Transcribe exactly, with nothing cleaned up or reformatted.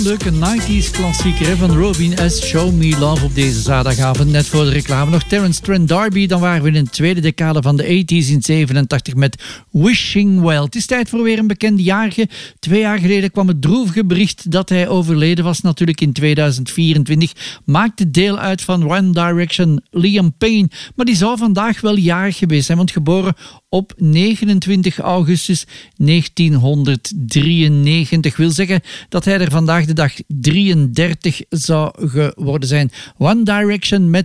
leuke nineties klassieker van Robin S. Show Me Love op deze zaterdagavond. Net voor de reclame nog Terence Trent D'Arby. Dan waren we in de tweede decade van de tachtiger in zevenentachtig met Wishing Well. Het is tijd voor weer een bekende jarige. Twee jaar geleden kwam het droevige bericht dat hij overleden was. Natuurlijk in tweeduizend vierentwintig. Maakte deel uit van One Direction, Liam Payne. Maar die zou vandaag wel jarig geweest zijn. Want geboren op negenentwintig augustus negentienhonderddrieënnegentig. Wil zeggen dat hij er vandaag de dag drieëndertig zou geworden zijn. One Direction met